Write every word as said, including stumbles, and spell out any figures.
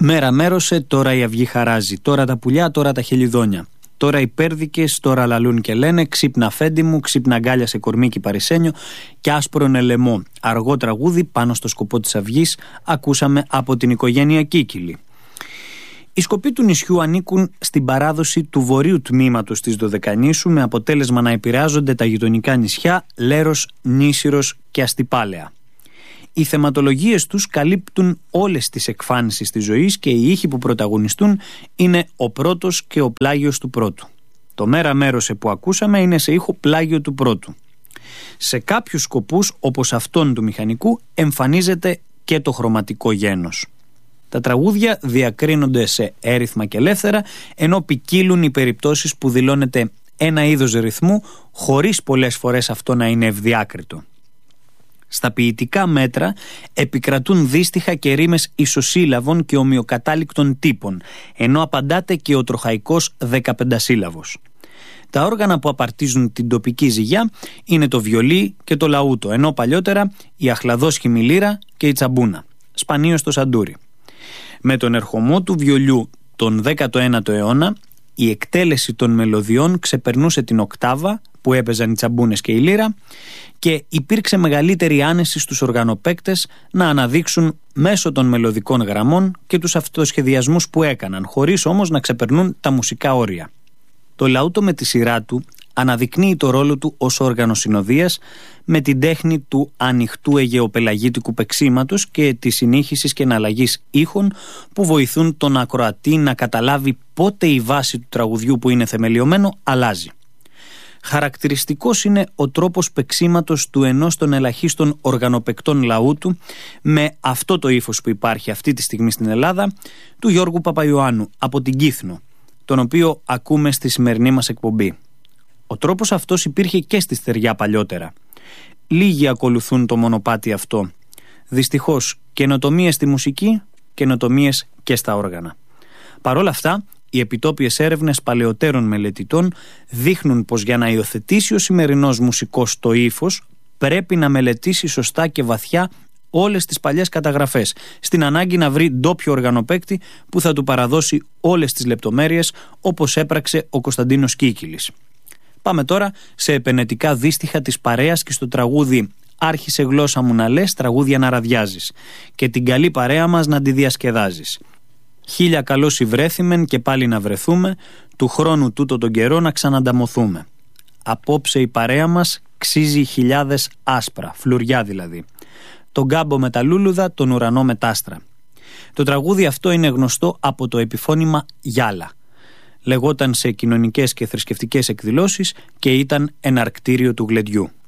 Μέρα μέρωσε, τώρα η αυγή χαράζει. Τώρα τα πουλιά, τώρα τα χελιδόνια. Τώρα οι πέρδικες, τώρα λαλούν και λένε «Ξύπνα φέντη μου, ξύπνα γκάλια σε κορμίκι παρισένιο» και άσπρον ελεμό. Αργό τραγούδι πάνω στο σκοπό της αυγής ακούσαμε από την οικογένεια Κίκυλη. Οι σκοποί του νησιού ανήκουν στην παράδοση του βορείου τμήματος της Δωδεκανήσου, με αποτέλεσμα να επηρεάζονται τα γειτονικά νησιά Λέρος, Νήσυρος και Αστυπάλαια. Οι θεματολογίες τους καλύπτουν όλες τις εκφάνσεις της ζωής και οι ήχοι που πρωταγωνιστούν είναι ο πρώτος και ο πλάγιος του πρώτου. Το «Μέρα μέρωσε» που ακούσαμε είναι σε ήχο πλάγιο του πρώτου. Σε κάποιους σκοπούς, όπως αυτόν του μηχανικού, εμφανίζεται και το χρωματικό γένος. Τα τραγούδια διακρίνονται σε έριθμα και ελεύθερα, ενώ ποικίλουν οι περιπτώσεις που δηλώνεται ένα είδος ρυθμού, χωρίς πολλές φορές αυτό να είναι ευδιάκριτο. Στα ποιητικά μέτρα επικρατούν δύστιχα και ρήμες ισοσύλλαβων και ομοιοκατάληκτων τύπων, ενώ απαντάται και ο τροχαϊκός δεκαπεντασύλλαβος. Τα όργανα που απαρτίζουν την τοπική ζυγιά είναι το βιολί και το λαούτο, ενώ παλιότερα η αχλαδόσχημη λύρα και η τσαμπούνα, σπανίως το σαντούρι. Με τον ερχομό του βιολιού τον δέκατο ένατο αιώνα, η εκτέλεση των μελωδιών ξεπερνούσε την οκτάβα που έπαιζαν οι τσαμπούνες και η λύρα και υπήρξε μεγαλύτερη άνεση στους οργανοπαίκτες να αναδείξουν μέσω των μελωδικών γραμμών και τους αυτοσχεδιασμούς που έκαναν, χωρίς όμως να ξεπερνούν τα μουσικά όρια. Το λαούτο με τη σειρά του αναδεικνύει το ρόλο του ως όργανο συνοδείας με την τέχνη του ανοιχτού αιγαιοπελαγίτικου παίξηματος και της συνήχισης και εναλλαγής ήχων που βοηθούν τον ακροατή να καταλάβει πότε η βάση του τραγουδιού που είναι θεμελιωμένο αλλάζει. Χαρακτηριστικός είναι ο τρόπος παίξηματος του ενός των ελαχίστων οργανοπαικτών λαούτου, με αυτό το ύφος που υπάρχει αυτή τη στιγμή στην Ελλάδα, του Γιώργου Παπαϊωάννου από την Κύθνο, τον οποίο ακούμε στη σημερινή μας εκπομπή. Ο τρόπος αυτός υπήρχε και στη στεριά παλιότερα. Λίγοι ακολουθούν το μονοπάτι αυτό. Δυστυχώς, καινοτομίες στη μουσική, καινοτομίες και στα όργανα. Παρ' όλα αυτά, οι επιτόπιες έρευνες παλαιότερων μελετητών δείχνουν πως για να υιοθετήσει ο σημερινός μουσικός το ύφος, πρέπει να μελετήσει σωστά και βαθιά όλες τις παλιές καταγραφές, στην ανάγκη να βρει ντόπιο οργανοπαίκτη που θα του παραδώσει όλες τις λεπτομέρειες, όπως έπραξε ο Κωνσταντίνος Κίκυλης. Πάμε τώρα σε επενετικά δύστιχα της παρέας και στο τραγούδι «Άρχισε γλώσσα μου να λες, τραγούδια να ραδιάζεις» και την καλή παρέα μας να τη διασκεδάζεις. Χίλια καλώς υβρέθημεν και πάλι να βρεθούμε, του χρόνου τούτο τον καιρό να ξανανταμωθούμε. Απόψε η παρέα μας ξύζει χιλιάδες άσπρα, φλουριά δηλαδή. Τον κάμπο με τα λούλουδα, τον ουρανό με τ' άστρα. Το τραγούδι αυτό είναι γνωστό από το επιφώνημα Γιάλα. Λεγόταν σε κοινωνικές και θρησκευτικές εκδηλώσεις και ήταν εναρκτήριο του γλεντιού.